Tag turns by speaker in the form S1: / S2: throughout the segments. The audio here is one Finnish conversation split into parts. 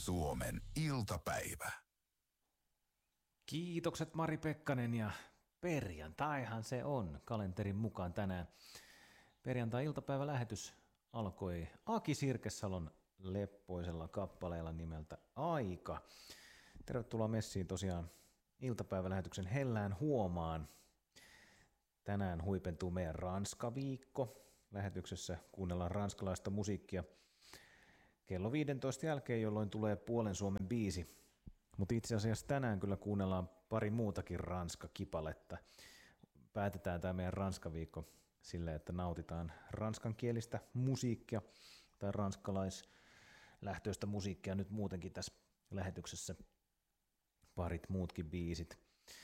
S1: Suomen iltapäivä.
S2: Kiitokset Mari Pekkanen ja perjantaihan se on kalenterin mukaan tänään. Perjantai-iltapäivälähetys alkoi Aki Sirkesalon leppoisella kappaleella nimeltä Aika. Tervetuloa messiin tosiaan iltapäivälähetyksen hellään huomaan. Tänään huipentuu meidän Ranska-viikko. Lähetyksessä kuunnellaan ranskalaista musiikkia kello 15 jälkeen, jolloin tulee puolen Suomen biisi. Mutta itse asiassa tänään kyllä kuunnellaan pari muutakin Ranska-kipaletta. Päätetään tämä meidän Ranska-viikko silleen, että nautitaan ranskankielistä musiikkia tai ranskalaislähtöistä musiikkia nyt muutenkin tässä lähetyksessä. Parit muutkin biisit.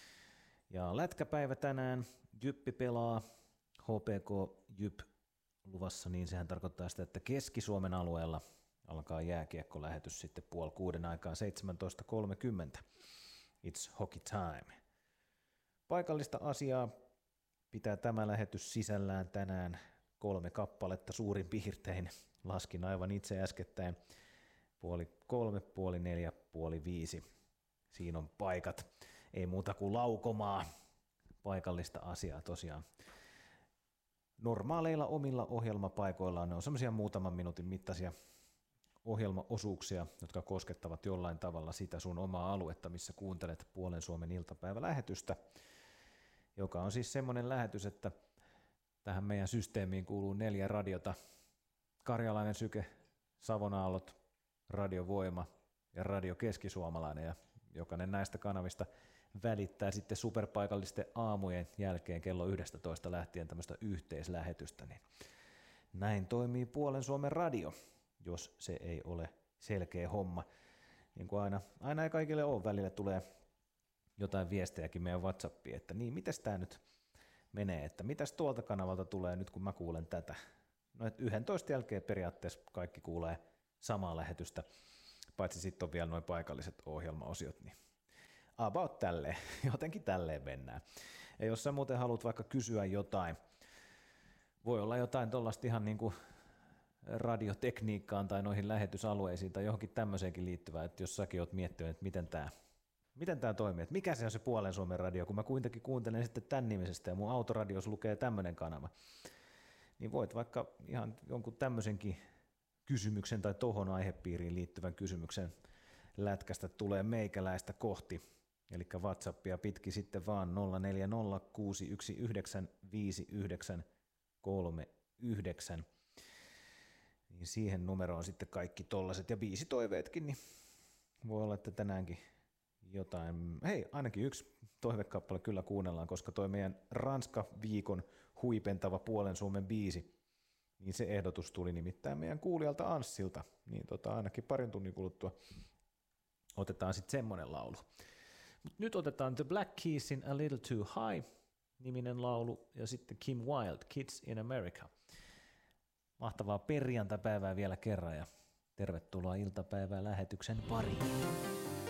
S2: Ja lätkäpäivä tänään, Jyppi pelaa, HPK Jyp luvassa, niin sehän tarkoittaa sitä, että Keski-Suomen alueella alkaa jääkiekkolähetys sitten 5:30 aikaan 17.30. It's hockey time. Paikallista asiaa pitää tämä lähetys sisällään tänään 3 kappaletta suurin piirtein. Laskin aivan itse äskettäin 2:30, 3:30, 4:30. Siinä on paikat. Ei muuta kuin laukomaa. Paikallista asiaa tosiaan. Normaaleilla omilla ohjelmapaikoillaan ne on semmoisia muutaman minuutin mittaisia ohjelmaosuuksia, jotka koskettavat jollain tavalla sitä sun omaa aluetta, missä kuuntelet puolen Suomen iltapäivälähetystä, joka on siis semmoinen lähetys, että tähän meidän systeemiin kuuluu 4 radiota, Karjalainen Syke, Savonaallot, Radio Voima ja Radio Keskisuomalainen, ja jokainen näistä kanavista välittää sitten superpaikallisten aamujen jälkeen kello 11 lähtien tämmöistä yhteislähetystä, niin näin toimii puolen Suomen radio, jos se ei ole selkeä homma. Niin kuin aina ei kaikille ole, välillä tulee jotain viestejäkin meidän WhatsAppiin, että niin, mites tämä nyt menee, että mitäs tuolta kanavalta tulee nyt, kun mä kuulen tätä. No, että 11 jälkeen periaatteessa kaikki kuulee samaa lähetystä, paitsi sitten on vielä nuo paikalliset ohjelmaosiot, niin about tälleen, jotenkin tälleen mennään. Ja jos sä muuten haluat vaikka kysyä jotain, voi olla jotain tuollaista ihan niin kuin radiotekniikkaan tai noihin lähetysalueisiin tai johonkin tämmöiseenkin liittyvää, että jos säkin oot miettinyt, että miten tämä toimii, että mikä se on se puolen Suomen radio, kun mä kuitenkin kuuntelen sitten tämän nimisestä ja mun autoradios lukee tämmöinen kanava, niin voit vaikka ihan jonkun tämmöisenkin kysymyksen tai tohon aihepiiriin liittyvän kysymyksen lätkästä tulee meikäläistä kohti, eli WhatsAppia pitki sitten vaan 0406195939, niin siihen numeroon sitten kaikki tollaset ja biisitoiveetkin, niin voi olla, että tänäänkin jotain, hei, ainakin yksi toivekappale kyllä kuunnellaan, koska toi meidän Ranska-viikon huipentava puolen Suomen biisi, niin se ehdotus tuli nimittäin meidän kuulijalta Anssilta, niin ainakin parin tunnin kuluttua otetaan sitten semmoinen laulu. Mut nyt otetaan The Black Keysin A Little Too High -niminen laulu ja sitten Kim Wilde, Kids in America. Mahtavaa perjantaipäivää vielä kerran ja tervetuloa iltapäivää lähetyksen pariin.